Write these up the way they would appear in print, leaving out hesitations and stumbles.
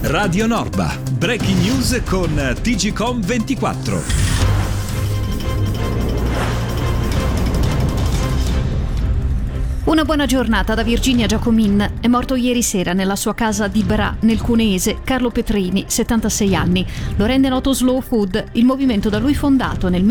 Radio Norba, breaking news con TGCOM24. Una buona giornata da Virginia Giacomin. È morto ieri sera nella sua casa di Bra, nel Cuneese, Carlo Petrini, 76 anni. Lo rende noto Slow Food, il movimento da lui fondato nel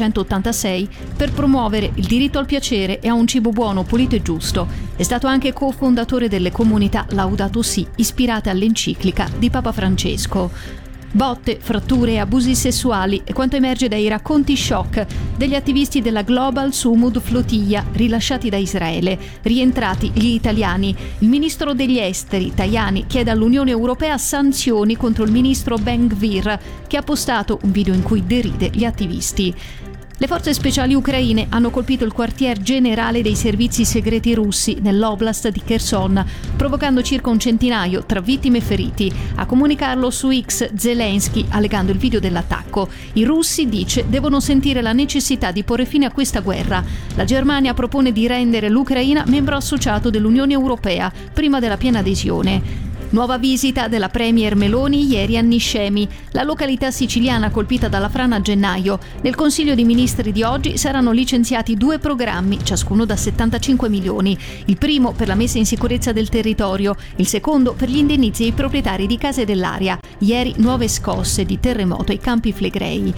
1986 per promuovere il diritto al piacere e a un cibo buono, pulito e giusto. È stato anche cofondatore delle comunità Laudato Si, ispirate all'enciclica di Papa Francesco. Botte, fratture e abusi sessuali è quanto emerge dai racconti shock degli attivisti della Global Sumud Flotilla rilasciati da Israele, rientrati gli italiani. Il ministro degli esteri Tajani chiede all'Unione Europea sanzioni contro il ministro Ben-Gvir, che ha postato un video in cui deride gli attivisti. Le forze speciali ucraine hanno colpito il quartier generale dei servizi segreti russi nell'oblast di Kherson, provocando circa un centinaio tra vittime e feriti. A comunicarlo su X Zelensky, allegando il video dell'attacco. I russi, dice, devono sentire la necessità di porre fine a questa guerra. La Germania propone di rendere l'Ucraina membro associato dell'Unione Europea prima della piena adesione. Nuova visita della premier Meloni ieri a Niscemi, la località siciliana colpita dalla frana a gennaio. Nel Consiglio dei Ministri di oggi saranno licenziati 2 programmi, ciascuno da 75 milioni. Il primo per la messa in sicurezza del territorio, il secondo per gli indennizzi ai proprietari di case dell'area. Ieri nuove scosse di terremoto ai Campi Flegrei.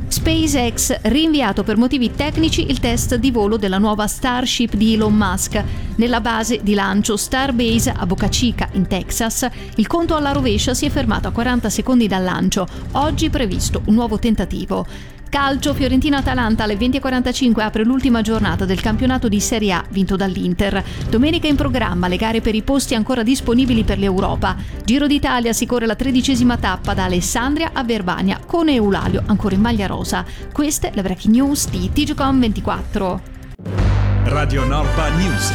SpaceX rinviato per motivi tecnici il test di volo della nuova Starship di Elon Musk. Nella base di lancio Starbase a Boca Chica, in Texas, il conto alla rovescia si è fermato a 40 secondi dal lancio. Oggi previsto un nuovo tentativo. Calcio, Fiorentina-Atalanta alle 20:45 apre l'ultima giornata del campionato di Serie A vinto dall'Inter. Domenica in programma le gare per i posti ancora disponibili per l'Europa. Giro d'Italia si corre la 13ª tappa da Alessandria a Verbania con Eulalio ancora in maglia rosa. Queste le breaking news di TGCOM24. Radio Norba News.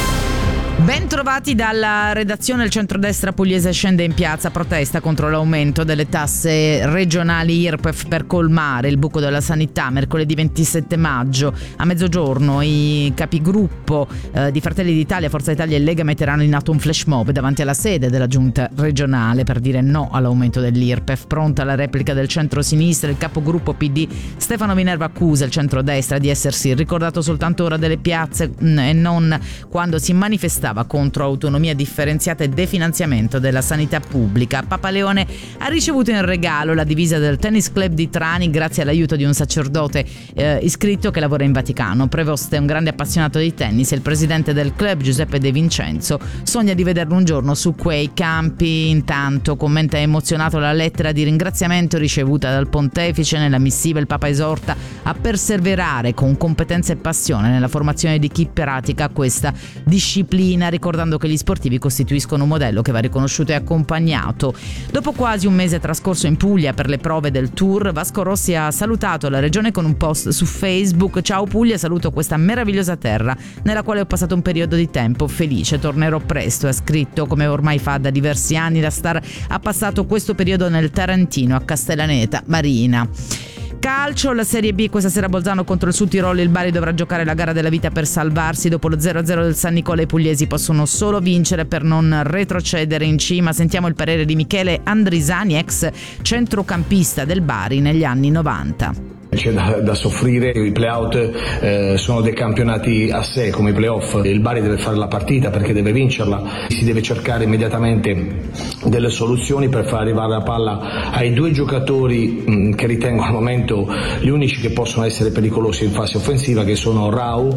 Ben trovati dalla redazione. Il centrodestra pugliese scende in piazza, protesta contro l'aumento delle tasse regionali IRPEF per colmare il buco della sanità. Mercoledì 27 maggio a mezzogiorno i capigruppo di Fratelli d'Italia, Forza Italia e Lega metteranno in atto un flash mob davanti alla sede della giunta regionale per dire no all'aumento dell'IRPEF. Pronta la replica del centro-sinistra, il capogruppo PD Stefano Minerva accusa il centrodestra di essersi ricordato soltanto ora delle piazze e non quando si manifestava contro autonomia differenziata e definanziamento della sanità pubblica. Papa Leone ha ricevuto in regalo la divisa del Tennis Club di Trani grazie all'aiuto di un sacerdote iscritto che lavora in Vaticano. Prevost è un grande appassionato di tennis e il presidente del club Giuseppe De Vincenzo sogna di vederlo un giorno su quei campi. Intanto commenta emozionato la lettera di ringraziamento ricevuta dal pontefice. Nella missiva il Papa esorta a perseverare con competenza e passione nella formazione di chi pratica questa disciplina, ricordando che gli sportivi costituiscono un modello che va riconosciuto e accompagnato. Dopo quasi un mese trascorso in Puglia per le prove del Tour, Vasco Rossi ha salutato la regione con un post su Facebook. Ciao Puglia, saluto questa meravigliosa terra nella quale ho passato un periodo di tempo felice, tornerò presto, ha scritto. Come ormai fa da diversi anni, la star ha passato questo periodo nel Tarantino, a Castellaneta Marina. Calcio, la Serie B questa sera Bolzano contro il Sud Tirolo. Il Bari dovrà giocare la gara della vita per salvarsi. Dopo lo 0-0 del San Nicola i pugliesi possono solo vincere per non retrocedere in cima. Sentiamo il parere di Michele Andrisani, ex centrocampista del Bari negli anni 90. C'è da soffrire, i play-out sono dei campionati a sé come i play-off. Il Bari deve fare la partita perché deve vincerla, si deve cercare immediatamente delle soluzioni per far arrivare la palla ai 2 giocatori che ritengo al momento gli unici che possono essere pericolosi in fase offensiva, che sono Rau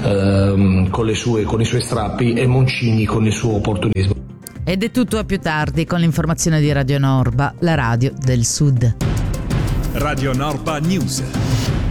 con i suoi strappi e Moncini con il suo opportunismo. Ed è tutto, a più tardi con l'informazione di Radio Norba, la radio del Sud. Radio Norba News.